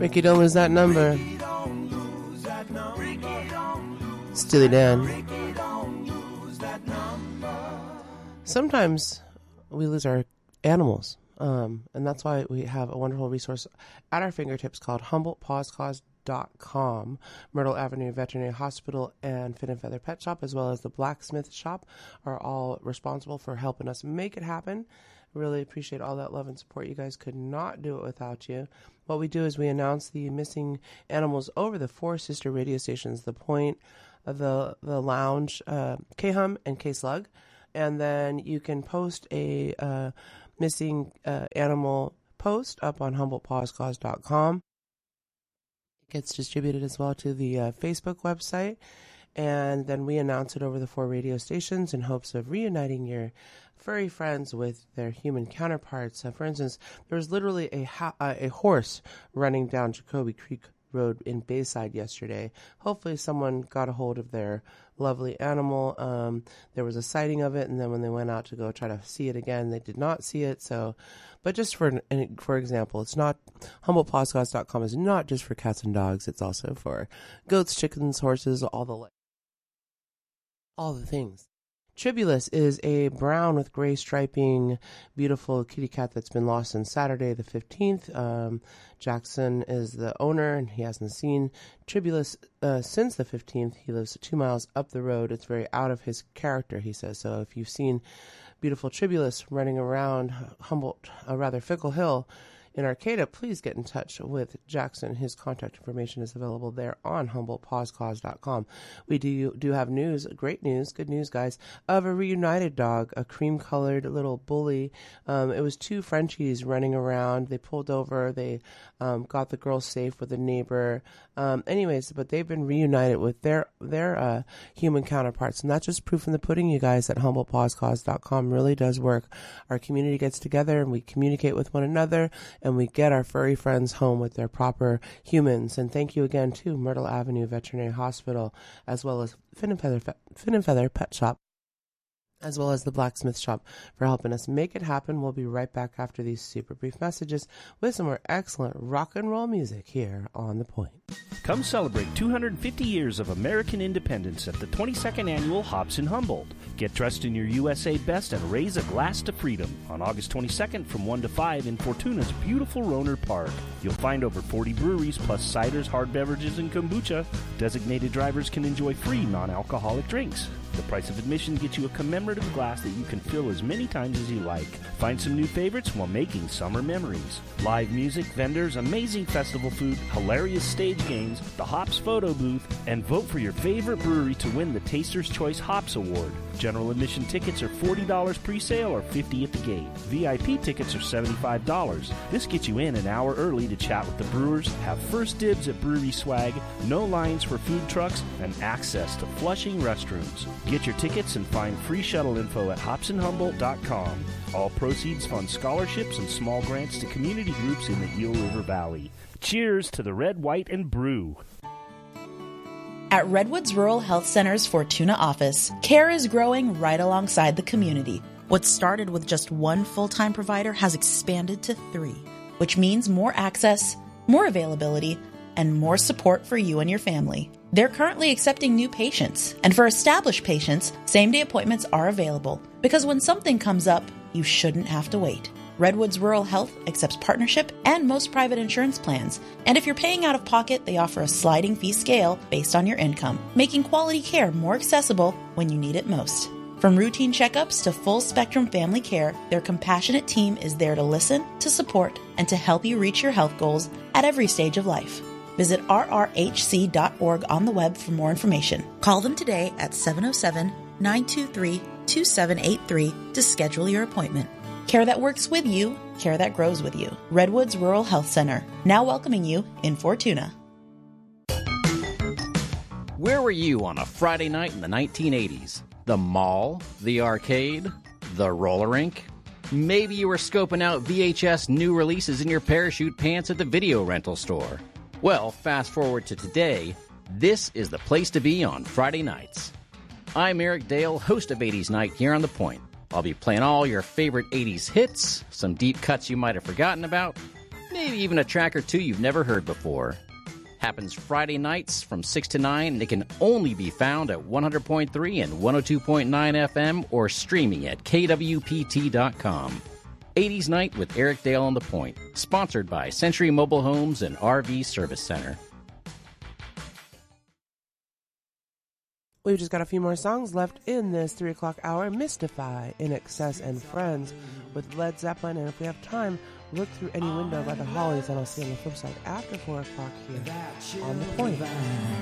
Ricky, don't lose that number. Steely Dan. Sometimes we lose our animals, and that's why we have a wonderful resource at our fingertips called HumboldtPawsCause.com. Myrtle Avenue Veterinary Hospital and Fin and Feather Pet Shop, as well as the Blacksmith Shop, are all responsible for helping us make it happen. Really appreciate all that love and support. You guys could not do it without you. What we do is we announce the missing animals over the 4 sister radio stations, The Point, the Lounge, K-Hum, and K-Slug. And then you can post a missing animal post up on HumboldtPawsCause.com. It gets distributed as well to the Facebook website. And then we announce it over the 4 radio stations in hopes of reuniting your furry friends with their human counterparts. For instance, there was literally a horse running down Jacoby Creek Road in Bayside yesterday. Hopefully someone got a hold of their lovely animal. There was a sighting of it, and then when they went out to go try to see it again, they did not see it. So, but just for example, it's not, HumboldtPawsCause.com is not just for cats and dogs. It's also for goats, chickens, horses, all the things. Tribulus is a brown with gray striping, beautiful kitty cat that's been lost since Saturday the 15th. Jackson is the owner, and he hasn't seen Tribulus since the 15th. He lives 2 miles up the road. It's very out of his character, he says. So if you've seen beautiful Tribulus running around Fickle Hill in Arcata, please get in touch with Jackson. His contact information is available there on HumboldtPawsCause.com. We do have news, great news, good news, guys, of a reunited dog, a cream-colored little bully. It was 2 Frenchies running around. They pulled over. They got the girl safe with a neighbor. Anyways, but they've been reunited with their human counterparts. And that's just proof in the pudding, you guys, that HumboldtPawsCause.com really does work. Our community gets together and we communicate with one another, and we get our furry friends home with their proper humans. And thank you again to Myrtle Avenue Veterinary Hospital, as well as Fin and Feather Pet Shop, as well as the Blacksmith Shop, for helping us make it happen. We'll be right back after these super brief messages with some more excellent rock and roll music here on The Point. Come celebrate 250 years of American independence at the 22nd Annual Hops in Humboldt. Get dressed in your USA best and raise a glass to freedom on August 22nd from 1 to 5 in Fortuna's beautiful Roner Park. You'll find over 40 breweries plus ciders, hard beverages, and kombucha. Designated drivers can enjoy free non-alcoholic drinks. The price of admission gets you a commemorative glass that you can fill as many times as you like. Find some new favorites while making summer memories. Live music, vendors, amazing festival food, hilarious stage games, the Hops photo booth, and vote for your favorite brewery to win the Taster's Choice Hops Award. General admission tickets are $40 pre-sale or $50 at the gate. VIP tickets are $75. This gets you in an hour early to chat with the brewers, have first dibs at brewery swag, no lines for food trucks, and access to Flushing restrooms. Get your tickets and find free shuttle info at hopsinhumboldt.com. All proceeds fund scholarships and small grants to community groups in the Eel River Valley. Cheers to the Red, White, and Brew. At Redwoods Rural Health Center's Fortuna office, care is growing right alongside the community. What started with just 1 full-time provider has expanded to 3, which means more access, more availability, and more support for you and your family. They're currently accepting new patients, and for established patients, same-day appointments are available, because when something comes up, you shouldn't have to wait. Redwoods Rural Health accepts partnership and most private insurance plans, and if you're paying out of pocket, they offer a sliding fee scale based on your income, making quality care more accessible when you need it most. From routine checkups to full-spectrum family care, their compassionate team is there to listen, to support, and to help you reach your health goals at every stage of life. Visit rrhc.org on the web for more information. Call them today at 707-923-2783 to schedule your appointment. Care that works with you, care that grows with you. Redwoods Rural Health Center, now welcoming you in Fortuna. Where were you on a Friday night in the 1980s? The mall? The arcade? The roller rink? Maybe you were scoping out VHS new releases in your parachute pants at the video rental store. Well, fast forward to today, this is the place to be on Friday nights. I'm Eric Dale, host of 80s Night here on The Point. I'll be playing all your favorite 80s hits, some deep cuts you might have forgotten about, maybe even a track or two you've never heard before. Happens Friday nights from 6 to 9, and it can only be found at 100.3 and 102.9 FM or streaming at kwpt.com. 80s Night with Eric Dale on the Point, sponsored by Century Mobile Homes and RV Service Center. We've just got a few more songs left in this 3 o'clock hour. Mystify, In Excess, and Friends with Led Zeppelin. And if we have time, look through Any Window by the Hollies, and I'll see you on the flip side after 4 o'clock here on The Point.